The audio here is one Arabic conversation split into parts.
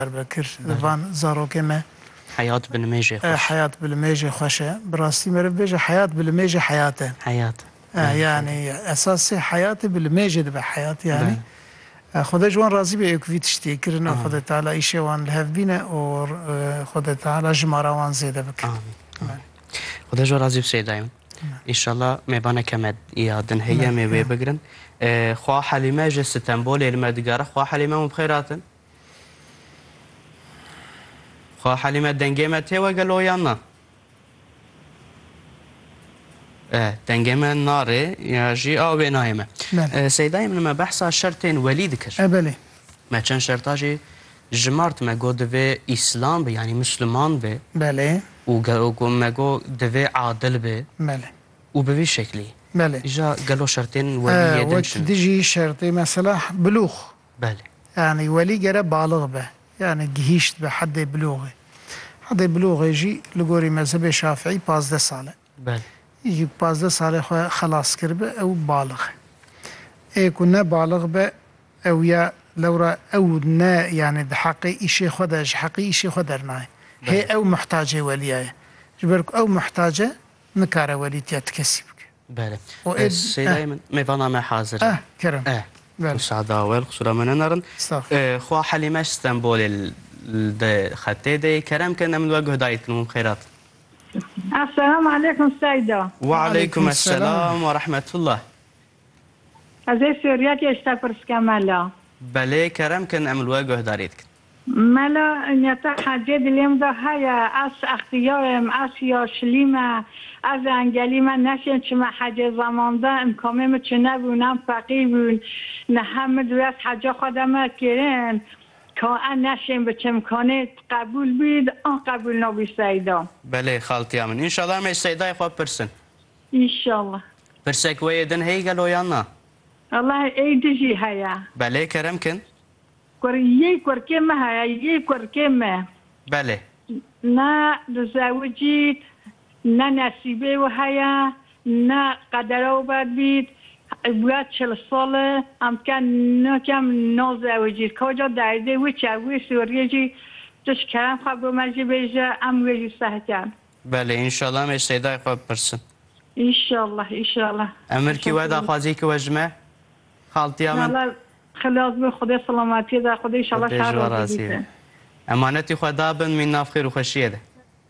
بکر وان زاروکه ما حیات بالميجي خوش حیات بالميجي خوشه براستی مرف بيجي حیات بالميجي حياته حياة يعني اساس حياتي بالميجي دبا حياة يعني خدا جوان راضي بي اكو في تشتي كرنا خدا تعالى ايشي وان لهف بينا و خدا تعالى جمارا وان زيده بك آمين خدا جو راضي بسي دايما ان شاء الله ميبانا كمد يادن هي ميوي بقرن خوا حليمه جي ستنبول المدقاره خوا حليمه بخيراتن خوا حليمه دنگيمه تيوا قالو يانا دنگيمه ناري يا جي او بينايمه سيداي من ما بحث شرطين ولي ذكر بله ما كان شرطاجي جمارت ما قو دفي اسلام بي يعني مسلمان بي بله و ما قو دفي عادل بي بله وبوي شكلي بله اجا قالوا شرطين ولي وقت ديجي شرطي مثلا بلوغ بله يعني ولي قرا بالغ به يعني جهيشت بحد بلوغه حد بلوغ يجي لقوري مذهب الشافعي 15 ساله بله يجي 15 ساله خلاص كربه او بالغ اي كنا بالغ به او يا لورا او نا يعني بحقي شيء خدش حقي شيء خدرنا هي او محتاجه وليه جبرك او محتاجه نكاره ولي تكسبك بله سي دائما ميفانا ما حاضر كرم مساعدة أول خصوصا من نرن خوا حليمة اسطنبول خطي دي كرم كنا من وجه دايتكم خيرات السلام عليكم سيدة وعليكم السلام ورحمة الله هذه سورياتي اشتفرس كمالا بله كرم كنا من وجه دايتك مالا نيتا حاجد اليوم ده هيا اس اختيارم اس يا شليمة از انگلی من نشین چه من حج زمان ده امکامه چه نبونم فقیر بون نه همه دوست حجا خودم کرن که ان نشین به چه امکانه قبول بید آن قبول نبی سیدا بله خالتي امن ان شاء الله ما سیدای خواب پرسن ان شاء الله پرسک ویدن هی گلو یانا الله ایدجی هیا بله کرم کن کوریه کورکمه هیا یه کورکمه بله نه زوجی نه نصیبه و هیا نه قدره و بد بید باید 40 ساله امکان نکم نازوجید کجا درده و چوی سوریه جی توش کرم خواب و مجی بیجه ام ویجی سهتن بله انشالله می سیدای خواب پرسن انشالله امر کی وعده خوازی که وجمه خالتي امن خلاص به خدا سلامتی ده خدا انشالله شهر راضی بیده امانتی خدا بن من ناف خیر و خوشیه ده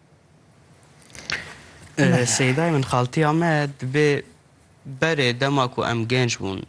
سيداي من خالتي عماد بري دماكو ام جنج بون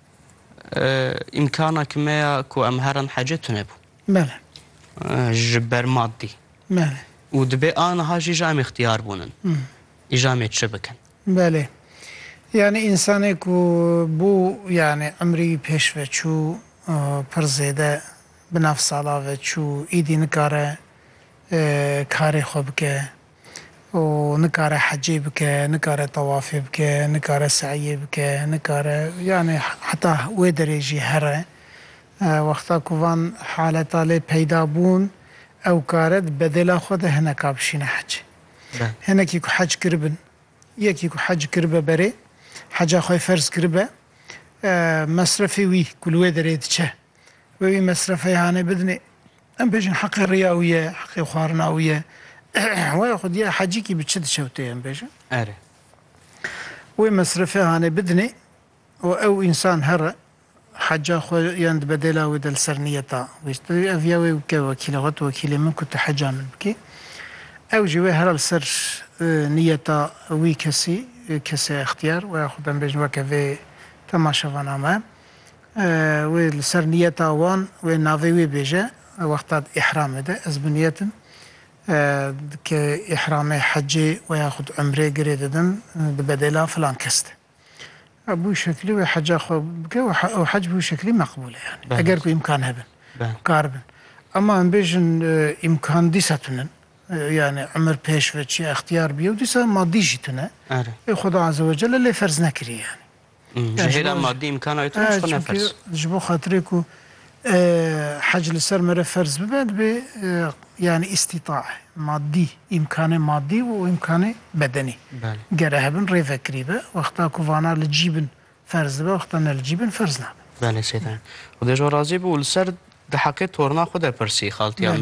امكانك ما كو ام هرن حاجتنا بو بله جبر مادي بله ودبي انا هاجي جامي اختيار بونن اجامي تشبكن بله يعني انساني كو بو يعني عمري پیش و چو پرزيده بنفس علاوه چو ايدي نكاره كاري خوب که و نكاره حجي بكه نكاره طوافي بكه نكاره سعي بكه نكاره يعني حتى ويدريجي هره وقتا كوان حالتا لي پیدا بون او كارد بدلا خود هنا كابشين حج هنا كيكو حج كربن يكيكو حج كربه بري حجا خوي فرز كربه مصرفي وي كل ويدري تشه وي مصرفي يعني بدني ام بيجن حق الرياويه حق خارناويه وياخذ يا حجيكي بتشد شوتين بيجا اري ومصرفه هاني بدني او انسان هر حجا خو يند بدلا ودل سرنيتا ويشتري افياوي وكيلوغت وكيلي من كنت حجا من بكي او جوي هر السر نيتا وي كسي اختيار وياخذ بيجن وكفي تماشا فنامه والسر نيتا وان ونافي بيجا وقت احرام ده ازبنيتن كإحرام حجي وياخذ عمره قريدن بدلا فلان كسته أبو شكلي وحجة خب وحج بو شكلي مقبولة يعني أجر إمكان هبن قاربن أما أم بيجن إمكان ديستنا يعني عمر بيش وشي اختيار بيو ديسا مادي جتنا خدا عز وجل اللي فرز نكري يعني جهيرا مادي إمكانه يتنش خنا فرز جبو خاطريكو حج لسر مرة فرز ببعد يعني استطاعة مادي إمكانه مادي وإمكانه بدني جرهبن ريفا قريبة وقتا كوفانا لجيبن فرز به وقتا لجيبن فرز نابن بله سيدان ودي جو راضي بو لسر ده حقي تورنا خود پرسي خالتي